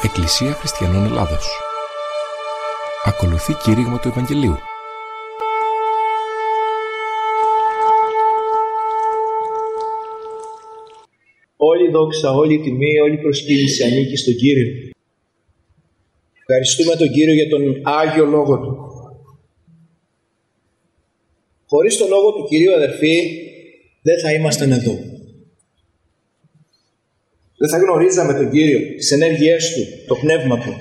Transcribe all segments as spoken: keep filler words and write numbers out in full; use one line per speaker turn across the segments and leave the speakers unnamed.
Εκκλησία Χριστιανών Ελλάδος. Ακολουθεί κήρυγμα του Ευαγγελίου.
Όλη η δόξα, όλη η τιμή, όλη η προσκύνηση ανήκει στον Κύριο. Ευχαριστούμε τον Κύριο για τον Άγιο Λόγο Του. Χωρίς τον Λόγο του Κυρίου, αδερφοί, δεν θα ήμασταν εδώ. Δεν θα γνωρίζαμε τον Κύριο, τις ενέργειές Του, το Πνεύμα Του.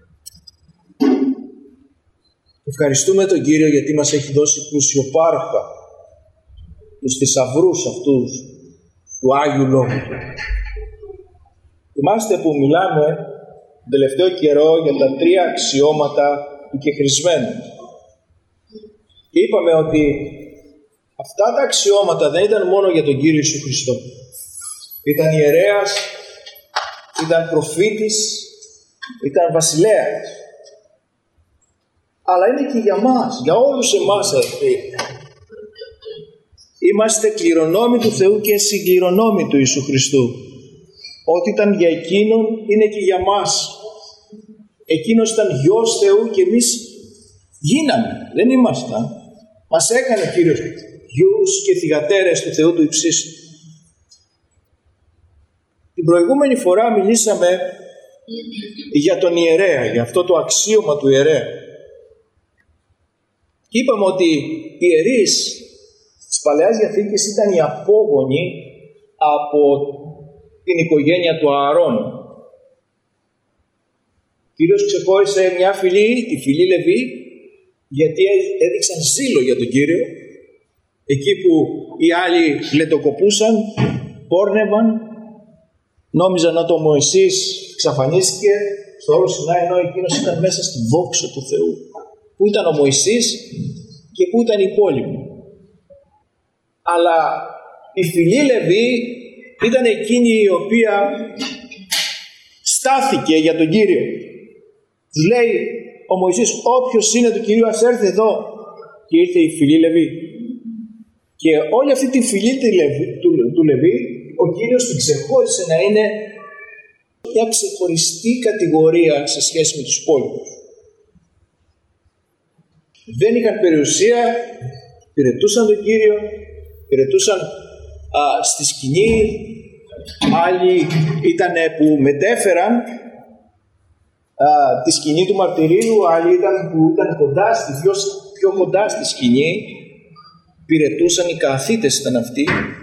Ευχαριστούμε τον Κύριο γιατί μας έχει δώσει πλουσιοπάροχα τους θησαυρούς αυτούς του Άγιου Λόγου Του. Θυμάστε που μιλάμε τον τελευταίο καιρό για τα τρία αξιώματα του κεχρισμένου. Και είπαμε ότι αυτά τα αξιώματα δεν ήταν μόνο για τον Κύριο Ιησού Χριστό. Ήταν ιερέας, ήταν προφήτης, ήταν βασιλέας. Αλλά είναι και για μας, για όλους εμάς, αδερφοί. Είμαστε κληρονόμοι του Θεού και συγκληρονόμοι του Ιησού Χριστού. Ό,τι ήταν για Εκείνον είναι και για μας. Εκείνος ήταν Υιός Θεού και εμείς γίναμε, δεν ήμασταν. Μας έκανε ο Κύριος γιους και θυγατέρες του Θεού του υψίστου. Την προηγούμενη φορά μιλήσαμε για τον ιερέα, για αυτό το αξίωμα του ιερέα. Και είπαμε ότι οι ιερείς της Παλαιάς Διαθήκης ήταν οι απόγονοι από την οικογένεια του Ααρών. Ο Κύριος ξεχώρισε μια φυλή, τη φυλή Λεβί, γιατί έδειξαν ζήλο για τον Κύριο. Εκεί που οι άλλοι λετοκοπούσαν, πόρνευαν, νόμιζαν ότι ο Μωυσής εξαφανίστηκε στο όρος Σινάη, ενώ εκείνος ήταν μέσα στη δόξα του Θεού. Πού ήταν ο Μωυσής και πού ήταν οι υπόλοιποι. Αλλά η φυλή Λεβί ήταν εκείνη η οποία στάθηκε για τον Κύριο. Τους λέει ο Μωυσής, όποιος είναι του Κυρίου ας έρθει εδώ. Και ήρθε η φυλή Λεβί. Και όλη αυτή τη φυλή του, του Λεβί, ο Κύριος την ξεχώρισε να είναι μια ξεχωριστή κατηγορία σε σχέση με τους υπόλοιπους. Δεν είχαν περιουσία, υπηρετούσαν τον Κύριο, υπηρετούσαν α, στη σκηνή, άλλοι ήταν που μετέφεραν α, τη σκηνή του μαρτυρίου, άλλοι ήταν που ήταν κοντά στη, πιο, πιο κοντά στη σκηνή, υπηρετούσαν, οι καθήτες ήταν αυτοί.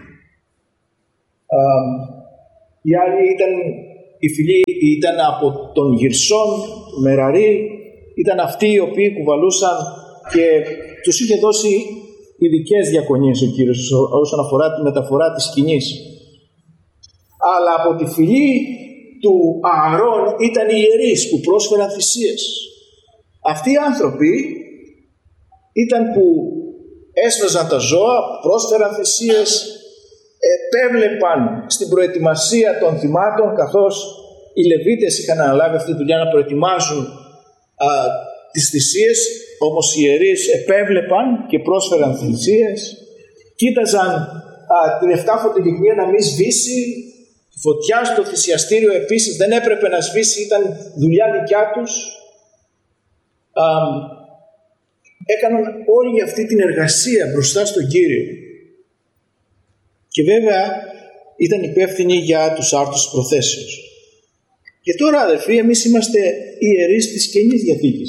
Α, οι άλλοι ήταν, η φυλή ήταν από τον Γυρσόν, τον Μεραρή, ήταν αυτοί οι οποίοι κουβαλούσαν και τους είχε δώσει ειδικές διακονίες ο Κύριος όσον αφορά τη μεταφορά της σκηνής. Αλλά από τη φυλή του Ααρών ήταν οι ιερείς που πρόσφεραν θυσίες. Αυτοί οι άνθρωποι ήταν που έσβεζαν τα ζώα, πρόσφεραν θυσίες, επέβλεπαν στην προετοιμασία των θυμάτων, καθώς οι Λεβίτες είχαν αναλάβει αυτή τη δουλειά να προετοιμάζουν α, τις θυσίες, όμως οι ιερείς επέβλεπαν και πρόσφεραν θυσίες, κοίταζαν α, την εφτάφωτη λιχνία να μην σβήσει, η φωτιά στο θυσιαστήριο επίσης δεν έπρεπε να σβήσει, ήταν δουλειά δικιά τους. Α, έκαναν όλη αυτή την εργασία μπροστά στον Κύριο. Και βέβαια ήταν υπεύθυνοι για τους άρτους προθέσεως. Και τώρα, αδερφοί, εμείς είμαστε οι ιερείς της Καινής Διαθήκης.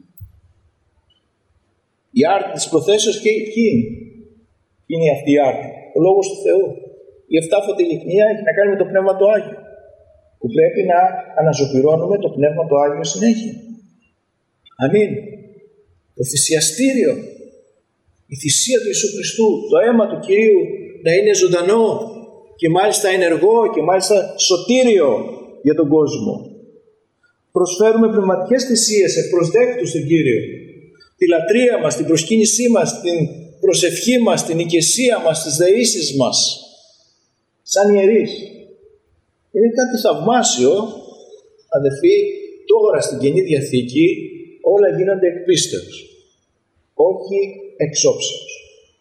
Η άρτη της προθέσεως και ποιοι είναι. Ποιοι είναι αυτή η άρτη? Ο Λόγος του Θεού. Η εφτάφωτη λιχνία έχει να κάνει με το Πνεύμα το Άγιο, που πρέπει να αναζωπυρώνουμε το Πνεύμα το Άγιο συνέχεια. Αμήν. Το θυσιαστήριο, η θυσία του Ιησού Χριστού, το αίμα του Κυρίου να είναι ζωντανό και μάλιστα ενεργό και μάλιστα σωτήριο για τον κόσμο. Προσφέρουμε πνευματικές θυσίες ευπροσδέκτους στον Κύριο. Τη λατρεία μας, την προσκύνησή μας, την προσευχή μας, την οικεσία μας, τις δεήσεις μας, σαν ιερείς. Είναι κάτι θαυμάσιο, αδελφοί, τώρα στην Καινή Διαθήκη όλα γίνονται εκ πίστεως, όχι εξ όψεως.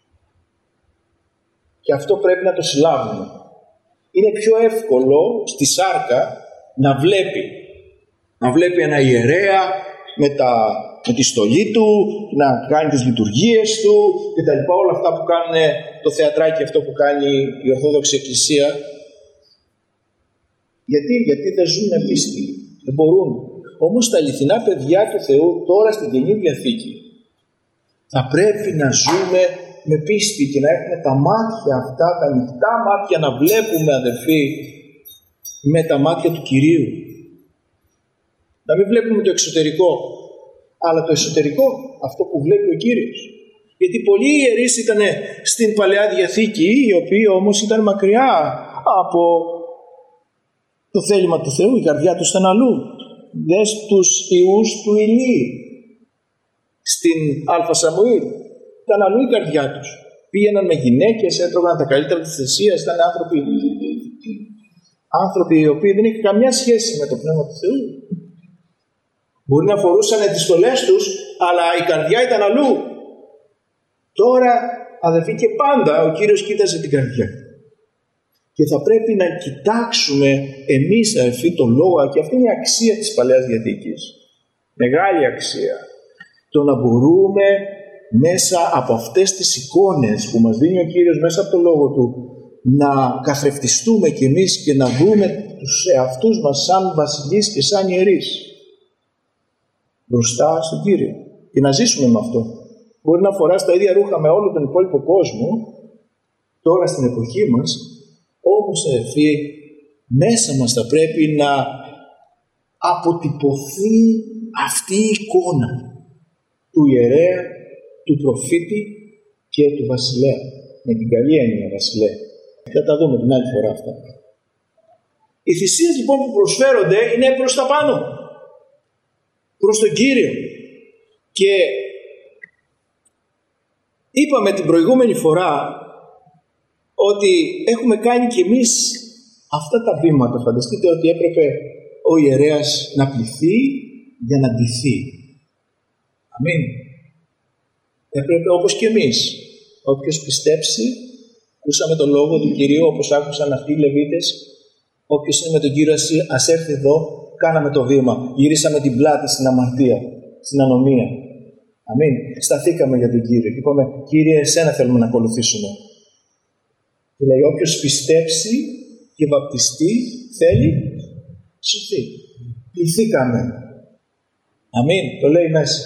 Και αυτό πρέπει να το συλλάβουμε. Είναι πιο εύκολο στη σάρκα να βλέπει Να βλέπει ένα ιερέα με, τα, με τη στολή του, να κάνει τις λειτουργίες του και τα λοιπά, όλα αυτά που κάνουν το θεατράκι αυτό που κάνει η Ορθόδοξη Εκκλησία. Γιατί, γιατί δεν ζουν με πίστη, δεν μπορούν. Όμως τα αληθινά παιδιά του Θεού τώρα στην Καινή Διαθήκη θα πρέπει να ζούμε με πίστη και να έχουμε τα μάτια αυτά, τα ανοιχτά μάτια, να βλέπουμε, αδερφοί, με τα μάτια του Κυρίου. Να μην βλέπουμε το εξωτερικό, αλλά το εσωτερικό, αυτό που βλέπει ο Κύριος. Γιατί πολλοί ιερείς ήταν στην Παλαιά Διαθήκη, οι οποίοι όμως ήταν μακριά από το θέλημα του Θεού, η καρδιά τους ήταν αλλού. Δες τους ιούς του Ηλί στην Α Σαμουήλ, ήταν αλλού η καρδιά τους. Πήγαιναν με γυναίκες, έτρωγαν τα καλύτερα της θυσίας, ήταν άνθρωποι, άνθρωποι οι οποίοι δεν είχαν καμιά σχέση με το Πνεύμα του Θεού. Μπορεί να φορούσαν τις στολές τους, αλλά η καρδιά ήταν αλλού. Τώρα, αδελφοί, και πάντα ο Κύριος κοίταζε την καρδιά. Και θα πρέπει να κοιτάξουμε εμείς, αδελφοί, τον λόγο, και αυτή είναι η αξία της Παλαιάς Διαθήκης. Μεγάλη αξία. Το να μπορούμε μέσα από αυτές τις εικόνες που μας δίνει ο Κύριος μέσα από το λόγο Του να καθρεφτιστούμε κι εμείς και να δούμε τους εαυτούς μας σαν βασιλείς και σαν ιερείς μπροστά στον Κύριο και να ζήσουμε με αυτό. Μπορεί να φοράς τα ίδια ρούχα με όλο τον υπόλοιπο κόσμο τώρα στην εποχή μας, όμως αδελφοί, μέσα μας θα πρέπει να αποτυπωθεί αυτή η εικόνα του ιερέα, του προφήτη και του βασιλέα. Με την καλή έννοια βασιλέα. Θα τα δούμε την άλλη φορά αυτά. Οι θυσίες λοιπόν που προσφέρονται είναι προς τα πάνω. Προς τον Κύριο. Και είπαμε την προηγούμενη φορά ότι έχουμε κάνει κι εμείς αυτά τα βήματα. Φανταστείτε ότι έπρεπε ο ιερέας να πληθεί για να ντυθεί. Αμήν. Έπρεπε όπως και εμείς. Όποιος πιστέψει, ακούσαμε τον λόγο του Κυρίου όπως άκουσαν αυτοί οι Λεβίτες. Όποιος είναι με τον Κύριο ας έρθει εδώ, κάναμε το βήμα. Γυρίσαμε την πλάτη στην αμαρτία, στην ανομία. Αμήν. Σταθήκαμε για τον Κύριο και είπαμε, Κύριε, εσένα θέλουμε να ακολουθήσουμε. Και λέει, όποιος πιστέψει και βαπτιστεί, θέλει, σωθεί. Πληθήκαμε. Αμήν. Το λέει μέσα.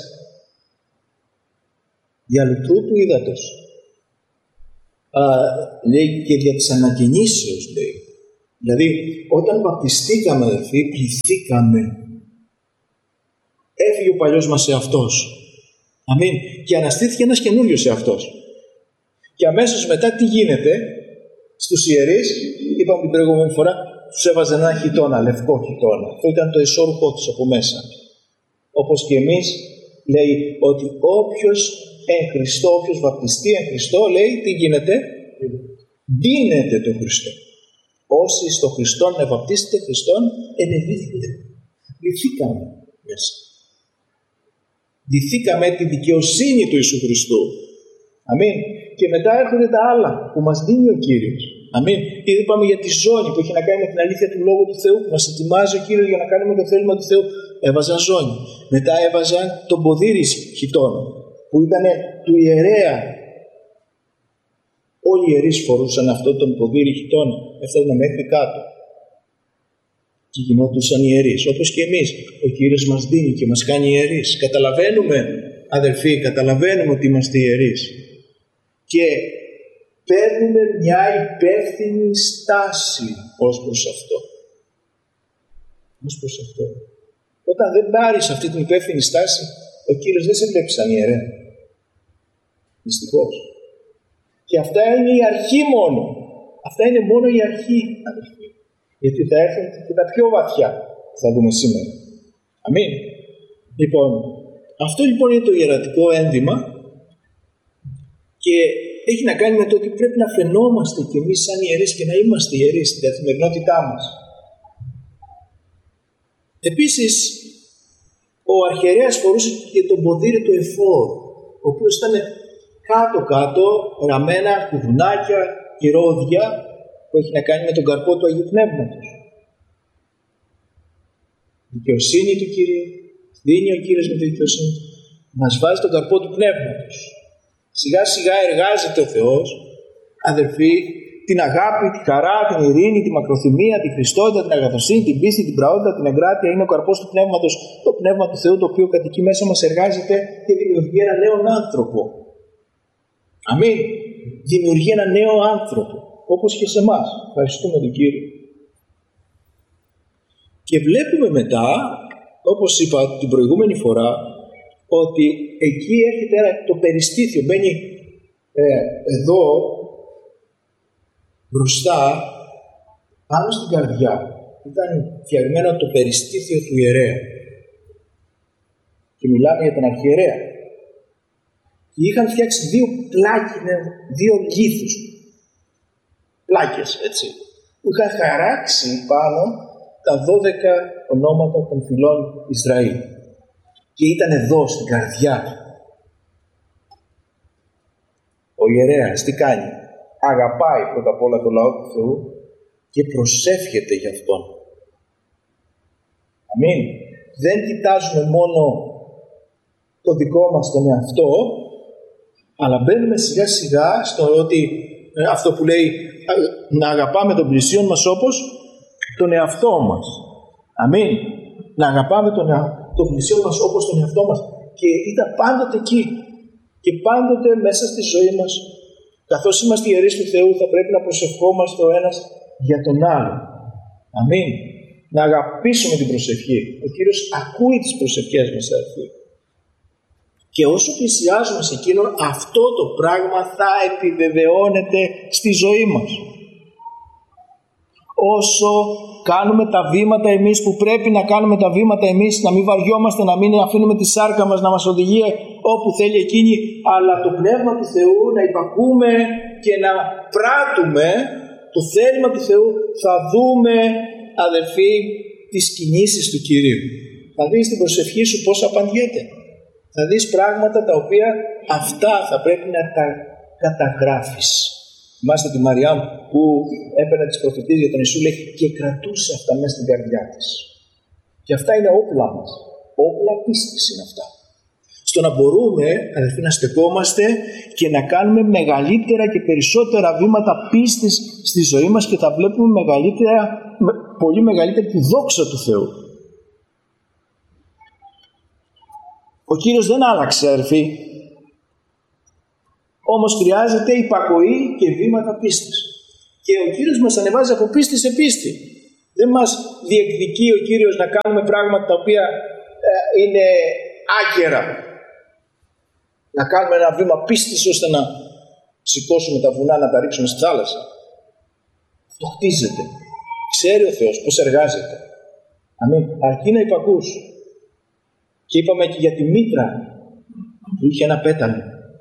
Διαλυτρού του ύδατος. Α, λέει και δια της ανακαινήσεως, λέει. Δηλαδή, όταν βαπτιστήκαμε, αδελφοί, πληθήκαμε. Έφυγε ο παλιός μας εαυτός. Αμήν. Και αναστήθηκε ένας καινούριος εαυτός. Και αμέσως μετά τι γίνεται στους ιερείς, είπαμε την προηγούμενη φορά, τους έβαζαν ένα χιτώνα, λευκό χιτώνα. Αυτό ήταν το ισόρουχό τους από μέσα. Όπως και εμείς, λέει ότι όποιος εν Χριστώ, όποιος βαπτιστεί εν Χριστώ, λέει τι γίνεται, ντύνεται το Χριστό. Όσοι στο Χριστόν να βαπτίσετε Χριστόν, ενεδίθητε. Ντυθήκαμε μέσα. Ντυθήκαμε τη δικαιοσύνη του Ιησού Χριστού. Αμήν. Και μετά έρχονται τα άλλα που μας δίνει ο Κύριος. Αμήν. Και είπαμε για τη ζώνη που έχει να κάνει με την αλήθεια του Λόγου του Θεού, που μας ετοιμάζει ο Κύριος για να κάνουμε το θέλημα του Θεού. Έβαζαν ζώνη. Μετά έβαζαν τον ποδήρι χιτώνα, που ήταν του ιερέα. Όλοι οι ιερείς φορούσαν αυτό τον ποδήρι χιτώνα. Έφτανε μέχρι κάτω. Και γινόντουσαν ιερείς. Όπως και εμείς. Ο Κύριος μας δίνει και μας κάνει ιερείς. Καταλαβαίνουμε, αδελφοί, καταλαβαίνουμε ότι είμαστε ιερείς. Και παίρνουμε μια υπεύθυνη στάση ως προς αυτό. Ως προς αυτό. Όταν δεν πάρεις αυτή την υπεύθυνη στάση, ο Κύριος δεν σε βλέπει σαν ιερέα. Δυστυχώς. Και αυτά είναι η αρχή μόνο. Αυτά είναι μόνο η αρχή, αδελφοί. Γιατί θα έρθουν και τα πιο βαθιά, θα δούμε σήμερα. Αμήν. Λοιπόν, αυτό λοιπόν είναι το ιερατικό ένδυμα και έχει να κάνει με το ότι πρέπει να φαινόμαστε κι εμείς σαν ιερείς και να είμαστε ιερείς στην καθημερινότητά μας. Επίσης, ο αρχιερέας φορούσε και τον ποδήρι του εφόρου, ο οποίος ήταν κάτω-κάτω ραμμένα κουδουνάκια και ρόδια που έχει να κάνει με τον καρπό του Αγίου Πνεύματος. δικαιοσύνη του Κυρίου, δίνει ο Κύριος με τη δικαιοσύνη του, μας βάζει τον καρπό του πνεύματος. Σιγά σιγά εργάζεται ο Θεός, αδερφοί, την αγάπη, τη χαρά, την ειρήνη, τη μακροθυμία, τη χριστότητα, την αγαθοσύνη, την πίστη, την πραότητα, την εγκράτεια. Είναι ο καρπός του πνεύματος, το πνεύμα του Θεού, το οποίο κατοικεί μέσα μας, εργάζεται και δημιουργεί ένα νέο άνθρωπο. Αμήν. Δημιουργεί ένα νέο άνθρωπο, όπως και σε εμάς. Ευχαριστούμε τον Κύριο. Και βλέπουμε μετά, όπως είπα την προηγούμενη φορά, ότι εκεί έρχεται το περιστήθιο. Μπαίνει ε, εδώ, μπροστά, πάνω στην καρδιά. Ήταν φτιαγμένο το περιστήθιο του ιερέα. Και μιλάμε για τον αρχιερέα. Και είχαν φτιάξει δύο πλάκες, δύο λίθους. Πλάκες, έτσι. Που είχαν χαράξει πάνω τα δώδεκα ονόματα των φυλών Ισραήλ. Και ήταν εδώ στην καρδιά του. Ο ιερέας τι κάνει? Αγαπάει πρώτα απ' όλα το λαό του Θεού και προσεύχεται για αυτόν. Αμήν. Δεν κοιτάζουμε μόνο το δικό μας τον εαυτό, αλλά μπαίνουμε σιγά σιγά στο ότι αυτό που λέει να αγαπάμε τον πλησίον μας όπως τον εαυτό μας. Αμήν. Να αγαπάμε τον, τον πλησίον μας όπως τον εαυτό μας. Και ήταν πάντοτε εκεί. Και πάντοτε μέσα στη ζωή μας, καθώς είμαστε ιερείς του Θεού, θα πρέπει να προσευχόμαστε ο ένας για τον άλλο. Αμήν. Να αγαπήσουμε την προσευχή. Ο Κύριος ακούει τις προσευχές μας, αδελφοί. Και όσο πλησιάζουμε σε Εκείνον, αυτό το πράγμα θα επιβεβαιώνεται στη ζωή μας. Όσο κάνουμε τα βήματα εμείς που πρέπει να κάνουμε τα βήματα εμείς, να μην βαριόμαστε, να μην αφήνουμε τη σάρκα μας να μας οδηγεί όπου θέλει εκείνη, αλλά το Πνεύμα του Θεού να υπακούμε και να πράττουμε το θέλημα του Θεού, θα δούμε, αδελφοί, τις κινήσεις του Κυρίου. Θα δεις την προσευχή σου πώς απαντιέται. Θα δεις πράγματα τα οποία αυτά θα πρέπει να τα καταγράφεις. Θυμάστε τη Μαριά που έπαιρνε τις προφητείες για τον Ιησού, λέει, και κρατούσε αυτά μέσα στην καρδιά της. Και αυτά είναι όπλα μας. Όπλα πίστης είναι αυτά. Στο να μπορούμε, αδελφοί, να στεκόμαστε και να κάνουμε μεγαλύτερα και περισσότερα βήματα πίστης στη ζωή μας και θα βλέπουμε μεγαλύτερα, πολύ μεγαλύτερη τη δόξα του Θεού. Ο Κύριος δεν άλλαξε, αδελφοί. Όμως χρειάζεται υπακοή και βήματα πίστης. Και ο Κύριος μας ανεβάζει από πίστη σε πίστη. Δεν μας διεκδικεί ο Κύριος να κάνουμε πράγματα τα οποία ε, είναι άκερα. Να κάνουμε ένα βήμα πίστης ώστε να σηκώσουμε τα βουνά, να τα ρίξουμε στη θάλασσα. Αυτό χτίζεται. Ξέρει ο Θεός πώς εργάζεται. Αμήν. Αρκεί να υπακούς. Και είπαμε και για τη μήτρα που είχε ένα πέταλο.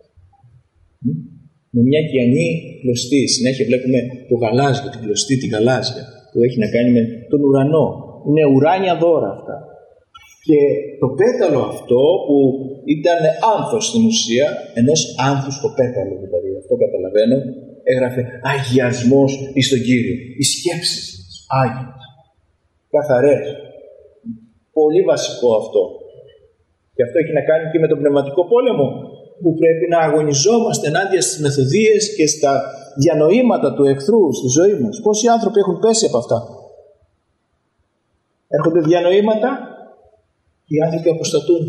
Με μια κιανή κλωστή. Συνέχεια βλέπουμε το γαλάζιο, την κλωστή, τη γαλάζια που έχει να κάνει με τον ουρανό. Είναι ουράνια δώρα αυτά. Και το πέταλο αυτό που ήταν άνθος στην ουσία, ενός άνθους το πέταλο δηλαδή, αυτό καταλαβαίνω, έγραφε αγιασμός εις τον Κύριο. Οι σκέψεις άγιες, καθαρές. Πολύ βασικό αυτό. Και αυτό έχει να κάνει και με τον πνευματικό πόλεμο, που πρέπει να αγωνιζόμαστε ενάντια στις μεθοδίες και στα διανοήματα του εχθρού στη ζωή μας. Πόσοι άνθρωποι έχουν πέσει από αυτά? Έρχονται διανοήματα και οι άνθρωποι αποστατούν.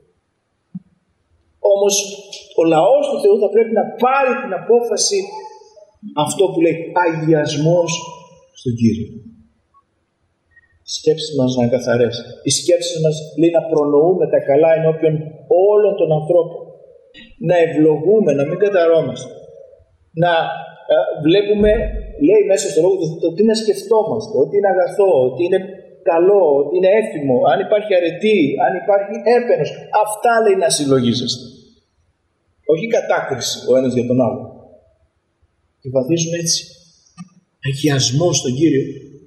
Όμως ο λαός του Θεού θα πρέπει να πάρει την απόφαση, αυτό που λέει αγιασμός στον Κύριο. Οι σκέψεις μας να είναι καθαρές. Οι σκέψεις μας λέει να προνοούμε τα καλά ενώπιον όλων των ανθρώπων. Να ευλογούμε, να μην καταρώμαστε. Να ε, βλέπουμε, λέει μέσα στο λόγο του, ότι να σκεφτόμαστε, ότι είναι αγαθό, ότι είναι καλό, ότι είναι έφημο, αν υπάρχει αρετή, αν υπάρχει έπαινος. Αυτά λέει να συλλογίζεστε. Όχι κατάκριση ο ένας για τον άλλο. Και βαδίζουμε έτσι. Αγιασμό στον Κύριο.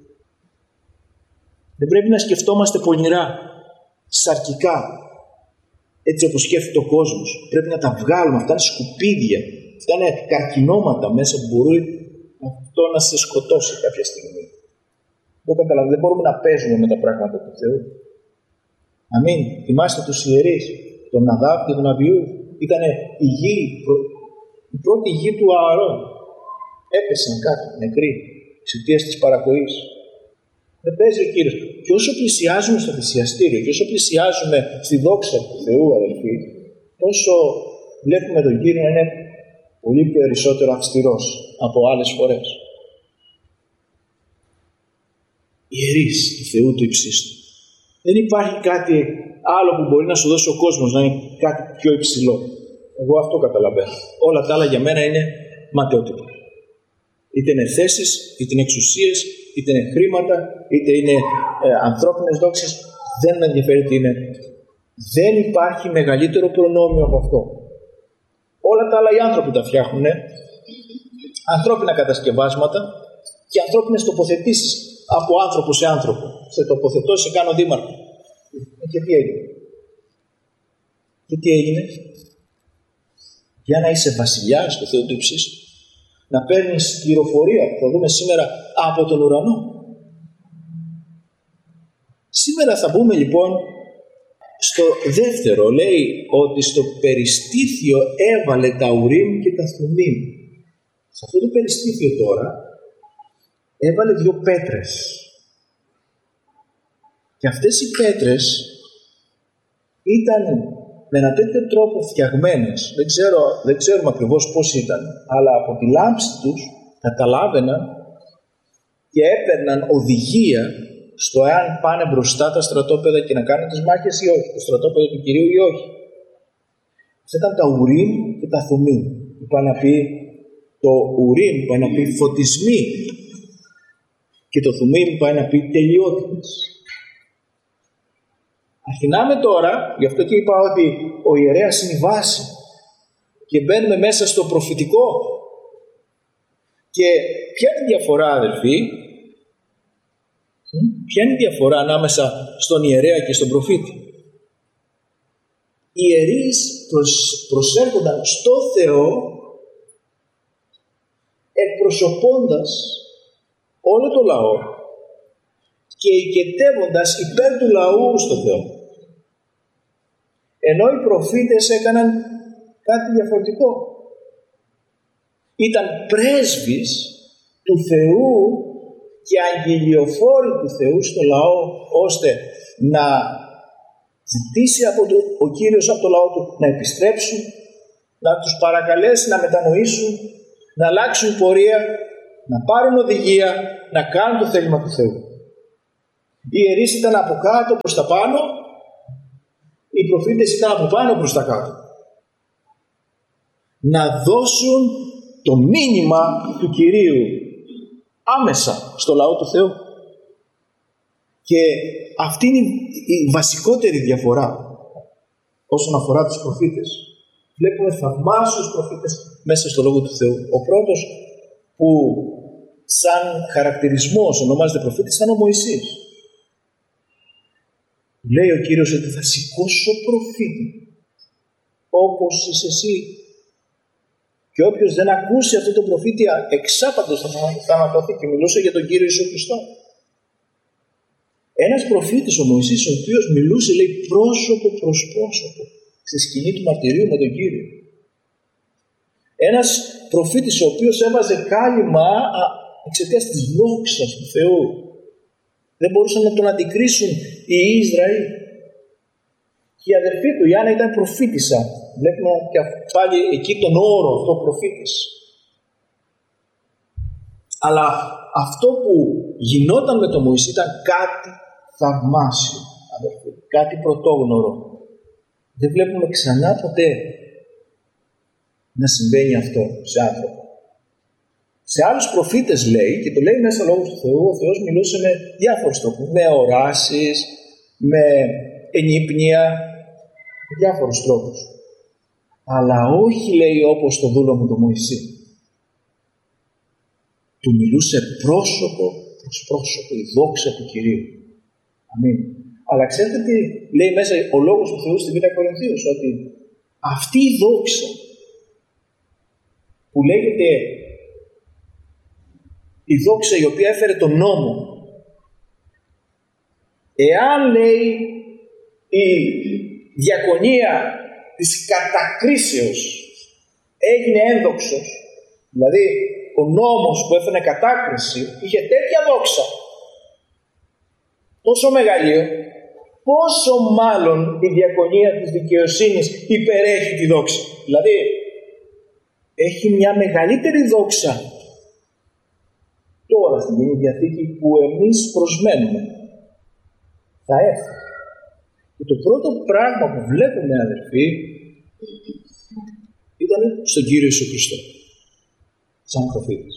Δεν πρέπει να σκεφτόμαστε πονηρά, σαρκικά, έτσι όπως σκέφτεται ο κόσμος. Πρέπει να τα βγάλουμε. Αυτά είναι σκουπίδια. Αυτά είναι καρκινώματα μέσα που μπορεί αυτό να σε σκοτώσει κάποια στιγμή. Δεν καταλαβαίνω. Δεν μπορούμε να παίζουμε με τα πράγματα του Θεού. Αμήν. Θυμάστε τους ιερείς, τον Ναδάβ και τον Αβιού. Ήταν η γη, η πρώτη γη του Ααρών. Έπεσαν κάτω, νεκροί, εξαιτίας της παρακοής. Δεν παίζει ο Κύριος. Και όσο πλησιάζουμε στο θυσιαστήριο, και όσο πλησιάζουμε στη δόξα του Θεού, αδελφοί, τόσο βλέπουμε τον Κύριο να είναι πολύ περισσότερο αυστηρός από άλλες φορές. Ιερείς του Θεού του υψίστου. Δεν υπάρχει κάτι άλλο που μπορεί να σου δώσει ο κόσμος να είναι κάτι πιο υψηλό. Εγώ αυτό καταλαβαίνω. Όλα τα άλλα για μένα είναι ματαιότυπα. Είτε είναι θέσεις, είτε είναι εξουσίες, είτε είναι χρήματα, είτε είναι ε, ανθρώπινες δόξες. Δεν με ενδιαφέρει τι είναι. Δεν υπάρχει μεγαλύτερο προνόμιο από αυτό. Όλα τα άλλα οι άνθρωποι τα φτιάχνουν. Ανθρώπινα κατασκευάσματα και ανθρώπινες τοποθετήσεις από άνθρωπο σε άνθρωπο. Σε τοποθετώ, σε κάνω δήμαρχο. Και τι έγινε. Και τι έγινε. Για να είσαι βασιλιάς του Θεού του υψίστου. Να παίρνεις πληροφορία που θα δούμε σήμερα από τον ουρανό. Σήμερα θα μπούμε λοιπόν στο δεύτερο. Λέει ότι στο περιστήθιο έβαλε τα Ουρίμ και τα Θουμίμ. Σε αυτό το περιστήθιο τώρα έβαλε δύο πέτρες. Και αυτές οι πέτρες ήταν με ένα τέτοιο τρόπο φτιαγμένες. Δεν, ξέρω, δεν ξέρουμε ακριβώς πώς ήταν, αλλά από τη λάμψη τους καταλάβαιναν και έπαιρναν οδηγία στο εάν πάνε μπροστά τα στρατόπεδα και να κάνουν τις μάχες ή όχι, το στρατόπεδο του Κυρίου ή όχι. Αυτά ήταν τα Ουρίμ και τα Θουμίμ. Πάει να πει το Ουρίμ, πάει να πει φωτισμοί, και το Θουμίμ πάει να πει τελειότητες. Αρχινάμε τώρα, γι' αυτό και είπα ότι ο ιερέας είναι η βάση και μπαίνουμε μέσα στο προφητικό. Και ποια είναι η διαφορά, αδελφοί, ποια είναι η διαφορά ανάμεσα στον ιερέα και στον προφήτη. Οι ιερείς προσ, προσέρχονταν στο Θεό εκπροσωπώντας όλο το λαό και οικετεύοντας υπέρ του λαού στο Θεό. Ενώ οι προφήτες έκαναν κάτι διαφορετικό. Ήταν πρέσβεις του Θεού και αγγελιοφόροι του Θεού στο λαό, ώστε να ζητήσει από το, ο Κύριος από το λαό του να επιστρέψουν, να τους παρακαλέσει να μετανοήσουν, να αλλάξουν πορεία, να πάρουν οδηγία, να κάνουν το θέλημα του Θεού. Οι ιερείς ήταν από κάτω προς τα πάνω, οι προφήτες ήταν από πάνω προς τα κάτω. Να δώσουν το μήνυμα του Κυρίου άμεσα στο λαό του Θεού. Και αυτή είναι η βασικότερη διαφορά όσον αφορά τους προφήτες. Βλέπουμε θαυμάσιους προφήτες μέσα στο Λόγο του Θεού. Ο πρώτος που σαν χαρακτηρισμός ονομάζεται προφήτης ήταν ο Μωυσής. Λέει ο Κύριος ότι θα σηκώσω προφήτη όπως είσαι εσύ. Και όποιος δεν ακούσει αυτό το προφήτη εξάπαντος θα θανατωθεί, και μιλούσε για τον Κύριο Ιησού Χριστό. Ένας προφήτης ο Μωυσής, ο οποίος μιλούσε, λέει, πρόσωπο προς πρόσωπο στη σκηνή του μαρτυρίου με τον Κύριο. Ένας προφήτης ο οποίος έβαζε κάλυμα εξαιτίας της δόξας του Θεού. Δεν μπορούσαν να τον αντικρίσουν οι Ισραήλ. Και η αδερφή του, η Άννα, ήταν προφήτησα. Βλέπουμε και πάλι εκεί τον όρο αυτό, προφήτης. Αλλά αυτό που γινόταν με τον Μωυσή ήταν κάτι θαυμάσιο, αδερφοί, κάτι πρωτόγνωρο. Δεν βλέπουμε ξανά ποτέ να συμβαίνει αυτό σε άνθρωπο. Σε άλλους προφήτες λέει, και το λέει μέσα λόγος του Θεού, ο Θεός μιλούσε με διάφορους τρόπους, με οράσεις, με ενύπνια, με διάφορους τρόπους. Αλλά όχι, λέει, όπως το δούλο μου το Μωυσή. Του μιλούσε πρόσωπο προς πρόσωπο, η δόξα του Κυρίου. Αμήν. Αλλά ξέρετε τι λέει μέσα ο λόγος του Θεού στη Β' Κορινθίους, ότι αυτή η δόξα που λέγεται η δόξα η οποία έφερε τον νόμο, εάν λέει η διακονία της κατακρίσεως έγινε ένδοξος, δηλαδή ο νόμος που έφερε κατάκριση είχε τέτοια δόξα, τόσο μεγαλείο, πόσο μάλλον η διακονία της δικαιοσύνης υπερέχει τη δόξα. Δηλαδή έχει μια μεγαλύτερη δόξα τώρα στην Καινή Διαθήκη που εμείς προσμένουμε. Θα έρθει. Και το πρώτο πράγμα που βλέπουμε, αδερφοί, ήταν στον Κύριο Ιησού Χριστό, σαν προφήτης.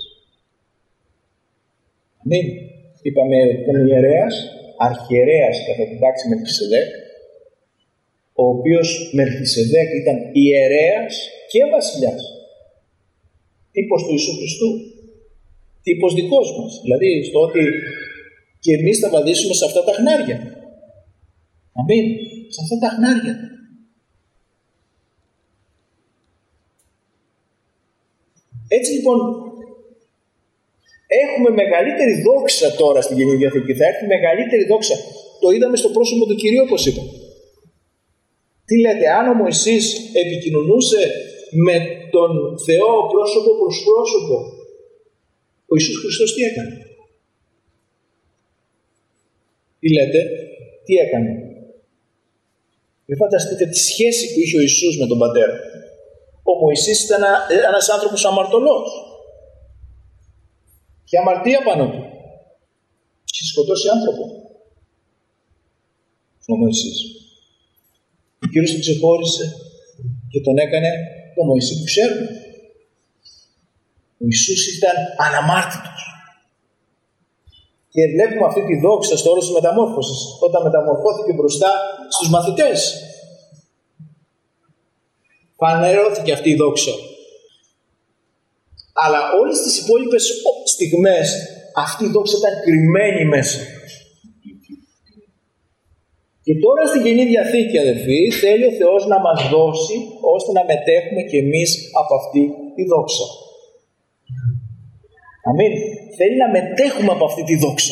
Αμήν. Είπαμε τον ιερέας, αρχιερέας κατά την τάξη Μελχισεδέκ, ο οποίος Μελχισεδέκ ήταν ιερέας και βασιλιάς. Τύπος του Ιησού Χριστού. Τύπος δικός μας. Δηλαδή στο ότι και εμείς θα βαδίσουμε σε αυτά τα χνάρια. Αμήν. Σε αυτά τα χνάρια. Έτσι λοιπόν έχουμε μεγαλύτερη δόξα τώρα στην Καινή Διαθήκη. Θα έρθει μεγαλύτερη δόξα. Το είδαμε στο πρόσωπο του Κυρίου, όπως είπα. Τι λέτε, αν ο Μωυσής επικοινωνούσε με τον Θεό πρόσωπο προς πρόσωπο, ο Ιησούς Χριστός τι έκανε? Τι λέτε, τι έκανε? Δεν φανταστείτε τη σχέση που είχε ο Ιησούς με τον Πατέρα. Ο Μωυσής ήταν ένας άνθρωπος αμαρτωλός. Και αμαρτία πάνω του. Είχε σκοτώσει άνθρωπο. Ο Μωυσής. Ο Κύριος τον ξεχώρισε και τον έκανε το Μωυσή που ξέρουμε. Ο Ιησούς ήταν αναμάρτητος. Και βλέπουμε αυτή τη δόξα στο όρος της μεταμόρφωσης, όταν μεταμορφώθηκε μπροστά στους μαθητές. Φανερώθηκε αυτή η δόξα. Αλλά όλες τις υπόλοιπες στιγμές αυτή η δόξα ήταν κρυμμένη μέσα. Και τώρα στην Καινή Διαθήκη, αδελφοί, θέλει ο Θεός να μας δώσει ώστε να μετέχουμε κι εμείς από αυτή τη δόξα. Αμήν. Θέλει να μετέχουμε από αυτή τη δόξα.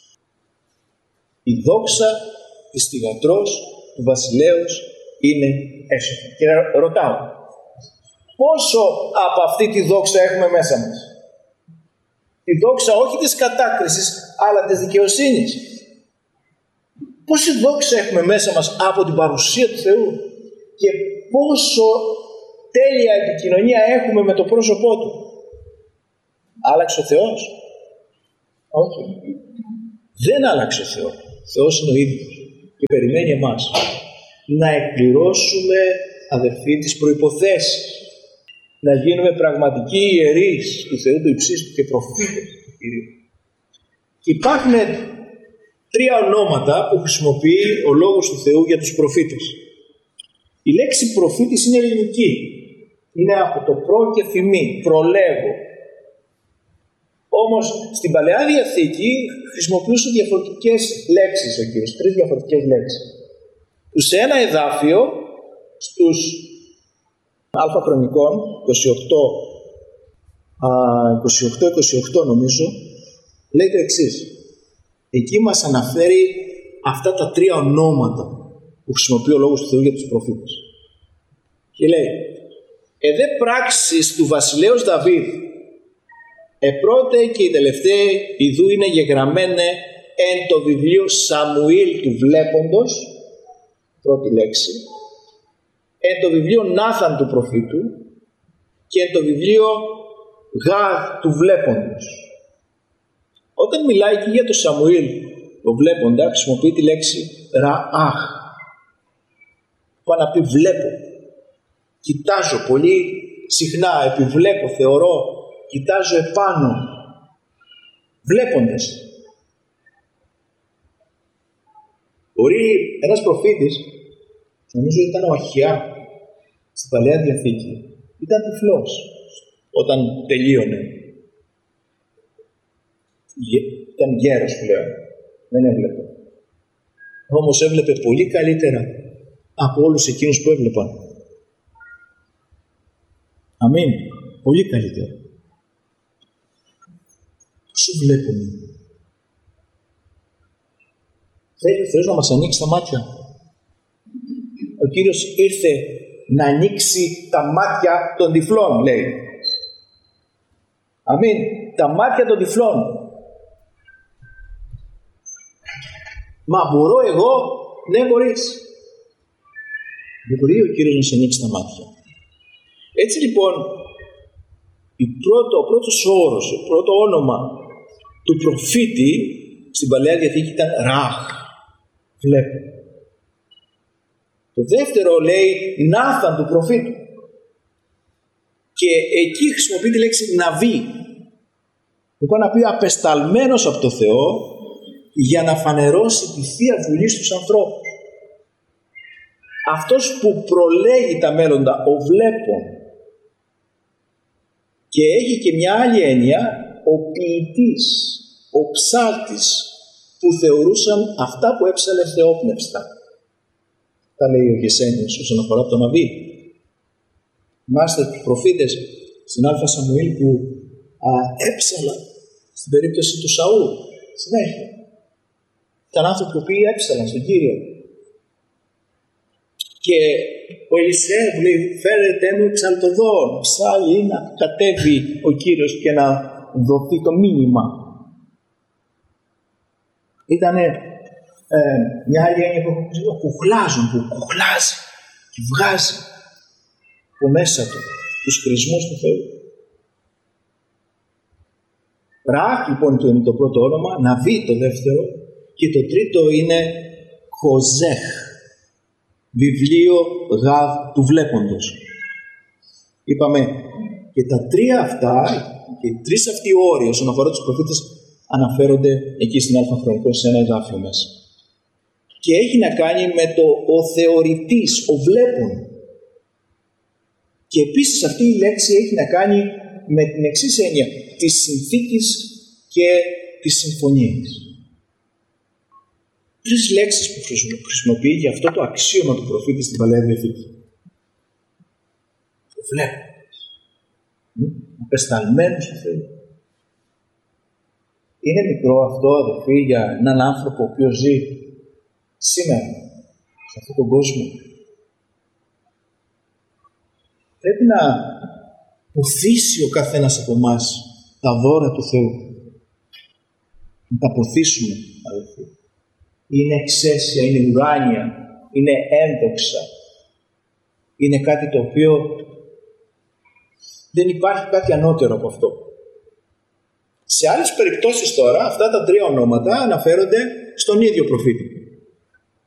Η δόξα της θυγατρός του βασιλέως είναι έσωθη. Και ρωτάω, πόσο από αυτή τη δόξα έχουμε μέσα μας? Τη δόξα όχι της κατάκρισης, αλλά της δικαιοσύνης. Πόση δόξα έχουμε μέσα μας από την παρουσία του Θεού και πόσο τέλεια επικοινωνία έχουμε με το πρόσωπό Του. Άλλαξε ο Θεός? Όχι. Δεν άλλαξε ο Θεός. Ο Θεός είναι ο ίδιος και περιμένει εμάς να εκπληρώσουμε, αδερφοί, τις προϋποθέσεις, να γίνουμε πραγματικοί ιερείς του Θεού του υψίστου και προφήτες του Κυρίου. Και υπάρχουν τρία ονόματα που χρησιμοποιεί ο Λόγος του Θεού για τους προφήτες. Η λέξη προφήτης είναι ελληνική. Είναι από το προ και θυμή, προλέγω. Όμως στην Παλαιά Διαθήκη χρησιμοποιούσε διαφορετικές λέξεις ο Κύριος, τρεις διαφορετικές λέξεις. Που σε ένα εδάφιο, στους Α Χρονικών, είκοσι οκτώ είκοσι οκτώ νομίζω, λέει το εξής. Εκεί μας αναφέρει αυτά τα τρία ονόματα που χρησιμοποιεί ο Λόγος του Θεού για τους προφήτες. Και λέει, εδέ πράξεις του βασιλέως Δαβίδ, επρώτε και η τελευταία ιδού είναι γεγραμμένε εν το βιβλίο Σαμουήλ του βλέποντος, πρώτη λέξη, εν το βιβλίο Νάθαν του προφήτου και εν το βιβλίο Γάδ του βλέποντος. Όταν μιλάει και για το Σαμουήλ, το βλέποντα, χρησιμοποιεί τη λέξη ραάχ. Πάνω να πει βλέπω, κοιτάζω πολύ συχνά, επιβλέπω, θεωρώ, κοιτάζω επάνω, βλέποντας. Μπορεί ένας προφήτης, νομίζω ήταν ο Αχιά, στην Παλαιά Διαθήκη, ήταν τυφλός όταν τελείωνε. Ήταν γέρος πλέον, δεν έβλεπε. Όμως έβλεπε πολύ καλύτερα από όλους εκείνους που έβλεπαν. Αμήν. Πολύ καλύτερα. Πόσο βλέπουμε? Θέλει ο Θεός να μας ανοίξει τα μάτια. Ο Κύριος ήρθε να ανοίξει τα μάτια των τυφλών, λέει. Αμήν. Τα μάτια των τυφλών. Μα μπορώ εγώ? Ναι, μπορείς. Μπορεί ο Κύριος να σε ανοίξει τα μάτια. Έτσι λοιπόν, η πρώτο, ο πρώτος όρος, το πρώτο όνομα του προφήτη στην Παλαιά Διαθήκη ήταν Ραχ. Βλέπω. Το δεύτερο λέει Νάθαν του προφήτου. Και εκεί χρησιμοποιεί τη λέξη Ναβί. Που πάει να πει απεσταλμένος από το Θεό για να φανερώσει τη Θεία Βουλή στους ανθρώπους. Αυτός που προλέγει τα μέλλοντα, ο βλέπων. Και έχει και μια άλλη έννοια, ο ποιητής, ο ψάλτης, που θεωρούσαν αυτά που έψαλε θεόπνευστα. Τα λέει ο Γεσένιος όσον αφορά τον Ναβί. Θυμάστε τους προφήτες στην Α Σαμουήλ που α, έψαλαν στην περίπτωση του Σαούλ. Συνέχεια. Ήταν άνθρωποι που έψαλαν στον Κύριο. Και ο Ελισέα που λέει φέρετε μου ψαλτοδόν, ψάλλει να κατέβει ο Κύριος και να δοθεί το μήνυμα. Ήτανε ε, μια άλλη έννοια που κουχλάζουν, που κουχλάζει και βγάζει από μέσα του τους χρησμούς του Θεού. Ραχ λοιπόν είναι το πρώτο όνομα, Ναβί το δεύτερο και το τρίτο είναι Χοζέχ, βιβλίο Γαβ του βλέποντος. Είπαμε και τα τρία αυτά και οι τρεις αυτοί όροι όσον αφορά τους προφήτες αναφέρονται εκεί στην Α Χρονικών σε ένα εδάφιο μέσα. Και έχει να κάνει με το ο θεωρητής, ο βλέπων. Και επίσης αυτή η λέξη έχει να κάνει με την εξής έννοια της συνθήκης και της συμφωνίας. Τρεις λέξεις που χρησιμοποιεί για αυτό το αξίωμα του προφήτη στην Παλαιά Διαθήκη. Το βλέπω. Απεσταλμένος του Θεού. Είναι μικρό αυτό, αδελφοί, για έναν άνθρωπο ο οποίος ζει σήμερα σε αυτόν τον κόσμο. Πρέπει να ποθήσει ο καθένας από εμάς τα δώρα του Θεού. Να τα ποθήσουμε, αδελφοί. Είναι εξαίσια, είναι ουράνια, είναι ένδοξα. Είναι κάτι το οποίο δεν υπάρχει κάτι ανώτερο από αυτό. Σε άλλες περιπτώσεις τώρα, αυτά τα τρία ονόματα αναφέρονται στον ίδιο προφήτη.